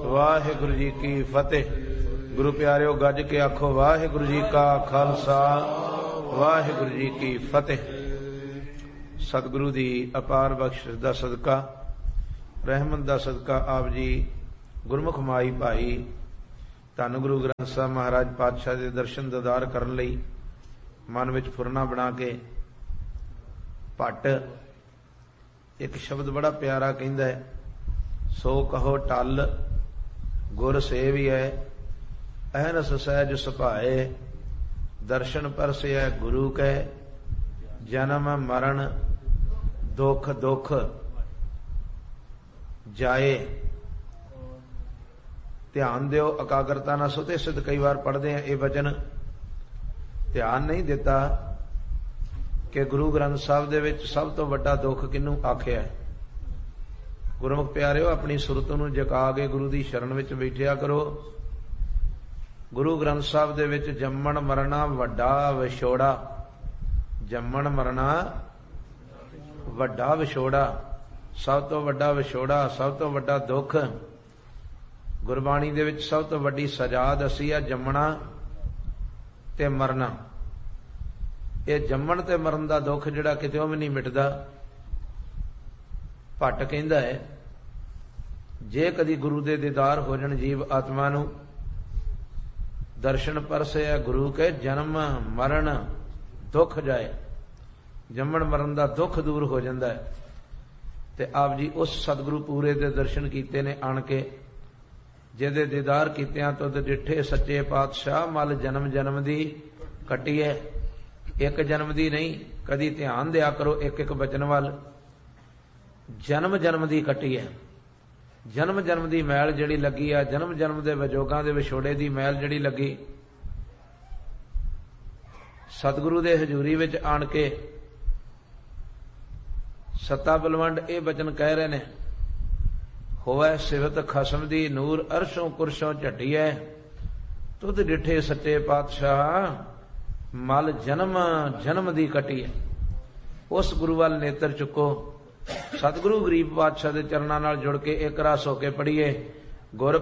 वाहिगुरु जी की फतेह। गुरु प्यारिओ गज के आखो वाहिगुरु जी का खालसा वाहिगुरु जी की फतेह। सतगुरु दी अपार बख्शिश दा सदका रहमत दा सदका आप जी गुरमुख माई भाई धन गुरु ग्रंथ साहब महाराज पातशाह के दर्शन दीदार करन लई मन विच फुरना बना के भट्ट एक शब्द बड़ा प्यारा कहंदा है, सो कहो टल गुर सेवियै अहनस सहज सुभाए दर्शन परसै गुरु कै जन्म मरण दुख दुख जाए। ध्यान दिओ एकाग्रता ना सुते सिद्ध कई बार पढ़ते हैं ये वचन, ध्यान नहीं दिता कि गुरु ग्रंथ साहब दे विच सब तो वड्डा दुख किनू आखिया है। गुरमुख प्यारिओ अपनी सुरत नूं जगा के गुरु दी शरण विच बैठिया करो। गुरु ग्रंथ साहब दे विच जम्मण मरना वड्डा विछोड़ा, जम्मण मरना वड्डा विछोड़ा, सब तो वड्डा विछोड़ा, सब तो वड्डा दुख। गुरबाणी दे विच सब तो वड्डी सजा दसी है जम्मणा ते मरना। ये जम्मण ते मरण दा दुख जिहड़ा कितेओं भी नहीं मिटदा। भट्ट कहंदा है जे कदी गुरु दे दीदार हो जाण जीव आत्मा नूं दर्शन परसे गुरु के जन्म मरण दुख जाए, जम्मण मरण दा दुख दूर हो जांदा है। ते आप जी उस सतगुरु पूरे दे दर्शन कीते ने आण के, जिहदे दीदार कीतियां तो डिठे सच्चे पातशाह मल जन्म जन्म दी कटी है। एक जन्म दी नहीं, कदी ध्यान दिया करो एक एक बचन वाल। जन्म जन्म दी कटी है, जन्म जन्म दी मैल जिहड़ी लगी है, जन्म जन्म दे विजोगां दे विछोड़े दी मैल जिहड़ी लगी, सतगुरु दे हजूरी विच आण के सत्ता बलवंड ये बचन कह रहे ने, होवै सिवत खसम दी नूर अरशों कुरशों झटियै तुद डिठे सच्चे पातशाह मल जन्म जन्म दी कटी है। उस गुरु वाल नेत्र चुको। सतगुरु गरीब पातशाह दे चरणां नाल जुड़ के एक रस होके पढ़िए, गुर